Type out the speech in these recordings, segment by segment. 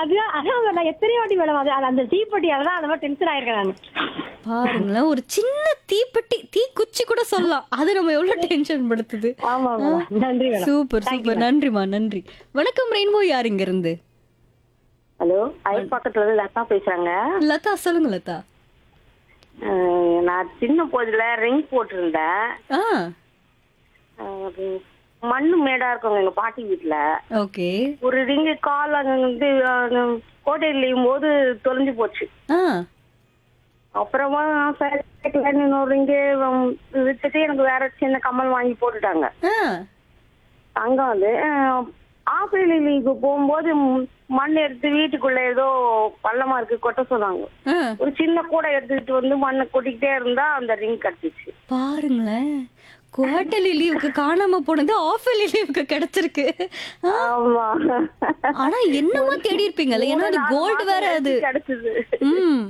அதுதான் அதான் நான் எத்தனை வாட்டி மேடம் அது அது அந்த தீப்பெட்டி அதான் அந்த மாதிரி டென்ஷன் ஆயிருக்கேன் நான். பாருங்களேன், ஒரு சின்ன தீப்பெட்டி தீக்குச்சி கூட சொல்லலாம், அது நம்ம எவ்வளவு டென்ஷன் படுத்துது. ஆமா மேடம். நன்றி மேடம். சூப்பர் சூப்பர், நன்றிமா நன்றி. வணக்கம் ரெயின்போ, யார் இங்க இருந்து? ஹலோ, ஐஸ் பக்கத்துல இருந்து லதா பேசுறாங்க. லதா, சொல்லுங்க லதா. நான் சின்ன போதுல ரிங் போட்டிருந்தேன். ஆ அது மண்ணு மேடா இருக்குங்க எங்க பாட்டி வீட்டுல. ஓகே. ஒரு ரிங்கு கால் அங்க வந்து கோட்டையில் லீவும் போது தொலைஞ்சு போச்சு. ஆ அப்புறமா சரி இன்னொரு ரிங்கு வித்துட்டு எனக்கு வேற சின்ன கம்மல் வாங்கி போட்டுட்டாங்க. ஆ அங்க வந்து ஆப்பிள் லீவுக்கு போகும்போது மண் எடுத்து வீட்டுக்குள்ள ஏதோ பள்ளமா இருக்கு கொட்ட சொன்னாங்க. ஆ ஒரு சின்ன கூடை எடுத்துக்கிட்டு வந்து மண்ணை கொட்டிக்கிட்டே இருந்தா அந்த ரிங் கட்டிச்சு. பாருங்களேன், குவார்டர்லி லீவுக்கு காணாம போனது ஆஃபர்லி லீவுக்கு கிடைச்சிருக்கு. ஆமா, ஆனா என்னமா தேடி இருப்பீங்கல்ல, ஏன்னா அது கோல்டு வேற அது. கிடைச்சது. ம்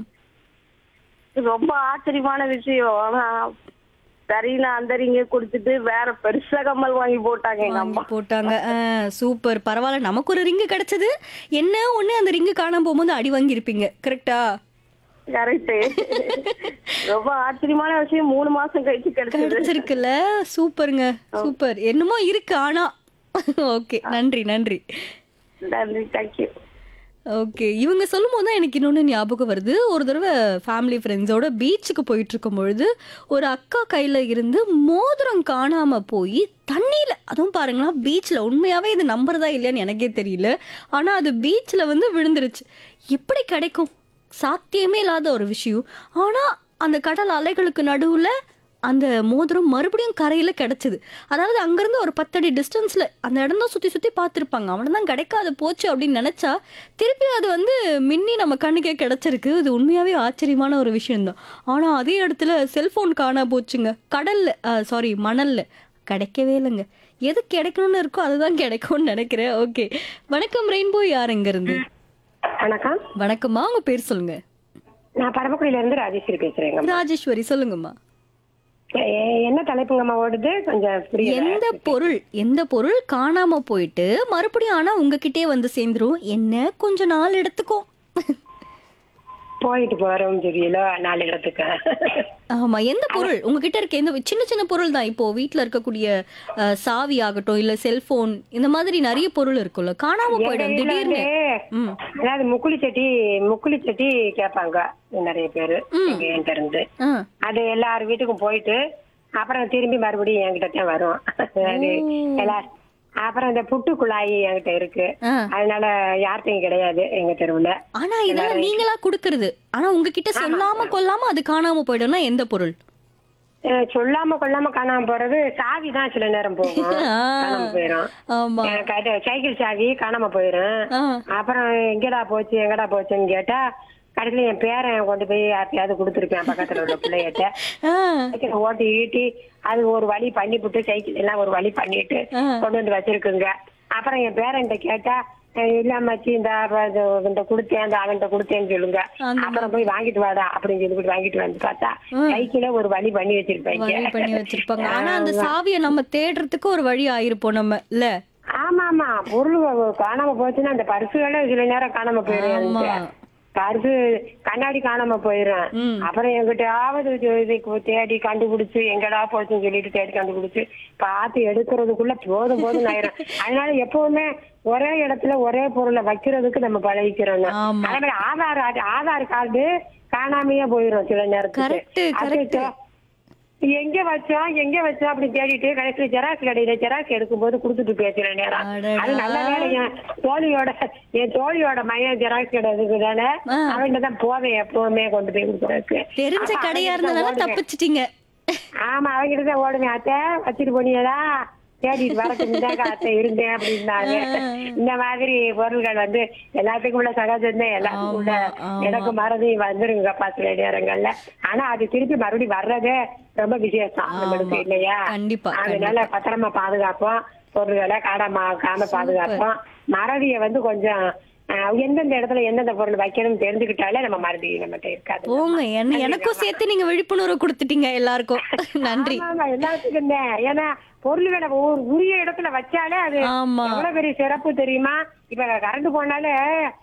ரொம்ப ஆச்சரியமான விஷயம். ஆனா சரி, நான் அந்த ரிங்க கொடுத்துட்டு வேற பெருசா கம்மல் வாங்கி போட்டாங்க எங்க வாங்கி அம்மா. போட்டாங்க. சூப்பர், பரவாயில்ல, நமக்கு ஒரு ரிங்கு கிடைச்சது. என்ன ஒண்ணு, அந்த ரிங்கு காணாம போகும்போது அடி வாங்கி இருப்பீங்க, கரெக்டா? கரெக்ட். ரொம்ப ஆச்சரியமான விஷயம், 3 மாசம் கழிச்சு கிடைச்சது. கிடைச்சிருக்குல்ல, சூப்பருங்க, சூப்பர். என்னமோ இருக்கு ஆனா. ஓகே, நன்றி நன்றி. நன்றி, தேங்க்யூ. ஓகே, இவங்க சொல்லும் போது தான் எனக்கு இன்னொன்று ஞாபகம் வருது. ஒரு தடவை ஃபேமிலி ஃப்ரெண்ட்ஸோட பீச்சுக்கு போயிட்டு இருக்கும் பொழுது ஒரு அக்கா கையில் இருந்து மோதிரம் காணாம போய் தண்ணியில், அதுவும் பாருங்களா பீச்சில், உண்மையாகவே இது நம்புறதா இல்லையான்னு எனக்கே தெரியல, ஆனால் அது பீச்சில் வந்து விழுந்துருச்சு. எப்படி கிடைக்கும்? சாத்தியமே இல்லாத ஒரு விஷயம். ஆனால் அந்த கடல் அலைகளுக்கு நடுவில் அந்த மோதிரம் மறுபடியும் கரையில் கிடச்சிது. அதாவது அங்கேருந்து ஒரு 10 அடி டிஸ்டன்ஸில் அந்த இடம் தான் சுற்றி சுற்றி பார்த்துருப்பாங்க. அவனை தான் கிடைக்காது போச்சு அப்படின்னு நினச்சா திருப்பி அது வந்து மின்னி நம்ம கண்ணுக்கே கிடச்சிருக்கு. இது உண்மையாகவே ஆச்சரியமான ஒரு விஷயம்தான். ஆனால் அதே இடத்துல செல்ஃபோன் காணா போச்சுங்க. கடலில், சாரி மணலில் கிடைக்கவே இல்லைங்க. எது கிடைக்கணும்னு இருக்கோ அதுதான் கிடைக்கும்னு நினைக்கிறேன். ஓகே, வணக்கம் ரெயின்போ, யார் இருந்து? வணக்கம். வணக்கம்மா, உங்கள் பேர் சொல்லுங்கள். நான் பரமக்குடியில இருந்து ராஜேஸ்வரி பேசுறேங்க. ராஜேஸ்வரி, சொல்லுங்கம்மா. என்ன தலைப்புங்கம்மா ஓடுது கொஞ்சம் புரியல. எந்த பொருள் காணாம போயிட்டு மறுபடியும் ஆனா உங்ககிட்டே வந்து சேர்ந்துரும், என்ன கொஞ்ச நாள் எடுத்துக்கும். போயிட்டு போறோம் தெரியல 4 இடத்துக்கு. ஆமா, எந்த பொருள் உங்ககிட்ட இருக்க? எந்த சின்ன சின்ன பொருள் தான். இப்போ வீட்டுல இருக்கக்கூடிய சாவி ஆகட்டும், இல்ல செல்போன், இந்த மாதிரி நிறைய பொருள் இருக்குல்ல, காணாம போயிடும் திடீர்னு. அதாவது முக்குளி சட்டி கேட்பாங்க நிறைய பேரு என்கிட்ட இருந்து. அது எல்லார் வீட்டுக்கும் போயிட்டு அப்புறம் திரும்பி மறுபடியும் என்கிட்ட தான் வரும். அது எல்லாரும். அப்புறம் இந்த புட்டு குழாய் என்கிட்ட இருக்கு, அதனால யார்கிட்டையும் கிடையாது எங்க தெருவுல. ஆனா இதெல்லாம் நீங்களா குடுக்கறது, ஆனா உங்ககிட்ட சொல்லாம கொள்ளாம அது காணாம போயிடும்னா எந்த பொருள்? சொல்லாம கொள்ளாம காணாம போறது சாவி தான். சில நேரம் போகும், காணாம போயிரும். சைக்கிள் சாவி காணாம போயிரும். அப்புறம் எங்கடா போச்சுன்னு கேட்டா கடைசியில என் பேரன் கொண்டு போய் யார்த்தையாவது கொடுத்துருப்பேன் பக்கத்துல உள்ள பிள்ளைகிட்ட. ஓட்டி ஈட்டி அது ஒரு வழி பண்ணி விட்டு சைக்கிள் எல்லாம் ஒரு வழி பண்ணிட்டு கொண்டு வந்து வச்சிருக்குங்க. அப்புறம் என் பேரன்ட்ட கேட்டா இல்லாமச்சு இந்த கொடுத்தேன், அந்த அவன்கிட்ட கொடுத்தேன்னு சொல்லுங்க. அப்புறம் போய் வாங்கிட்டு வாடா அப்படின்னு சொல்லிட்டு வாங்கிட்டு வந்து பார்த்தா சைக்கிள ஒரு வழி பண்ணி வச்சிருப்பாங்க. ஆனா அந்த சாவியை நம்ம தேடுறதுக்கு ஒரு வழி ஆயிருப்போம் நம்ம, இல்ல? ஆமா, பொருள் காணாம போச்சுன்னா அந்த பரிசுகள சில நேரம் காணாம போயிடும். பரிசு கண்ணாடி காணாம போயிடும். அப்புறம் எங்கிட்டாவது தேடி கண்டுபிடிச்சு எங்கடா போச்சுன்னு சொல்லிட்டு தேடி கண்டுபிடிச்சு பார்த்து எடுக்கிறதுக்குள்ள போதும் ஆயிரும். அதனால எப்பவுமே ஒரே இடத்துல ஒரே பொருளை வைக்கிறதுக்கு நம்ம பழகிக்கிறோம். அதே மாதிரி ஆதார் கார்டு காணாமையே போயிரும் சில நேரத்துக்கு. எங்க வச்சோம் அப்படி தேடிட்டு கடைசியில ஜெராக்ஸ் கடையில ஜெராக்ஸ் எடுக்கும் போது குடுத்துட்டு பேசுற நேரம். அது நல்ல வேலை என் தோழியோட மையம் ஜெராக்ஸ் கடை இருக்குதானே, அவன்கிட்ட தான் போவேன் எப்பவுமே கொண்டு போய் கொடுக்குறதுக்கு. தெரிஞ்ச கடையா இருந்தனால தப்பிச்சிட்டீங்க. ஆமா, அவங்கிட்ட தான் ஓடுவேன். அத்தை வச்சுட்டு போனீங்களா, தேடிட்டு வரக்கு அத்தை இருந்தேன் அப்படின்னாங்க. இந்த மாதிரி பொருள்கள் வந்து எல்லாத்துக்கும் உள்ள சகஜம் தான், எல்லாத்துக்கும் உள்ள எனக்கு மறதி வந்துருங்கப்பா சில நேரங்கள்ல. ஆனா அது திருப்பி மறுபடியும் வர்றதே ரொம்ப விசேஷம் நம்மளுக்கு, இல்லையா? அதனால பத்திரமா பாதுகாப்போம், பொருள்களை காணாம பாதுகாப்போம். மறதியை வந்து கொஞ்சம் எந்தெந்த இடத்துல எந்தெந்த பொருள் வைக்கணும்னு தெரிஞ்சுக்கிட்டாலே நம்ம மறதி நம்மகிட்ட இருக்காது. எனக்கும் சேர்த்து நீங்க விழிப்புணர்வு கொடுத்துட்டீங்க எல்லாருக்கும். நன்றி. எல்லாத்துக்கும் தான். ஏன்னா பொருள்களை உரிய இடத்துல வச்சாலே அது எவ்வளவு பெரிய சிறப்பு தெரியுமா? இப்ப கரண்ட் போனாலே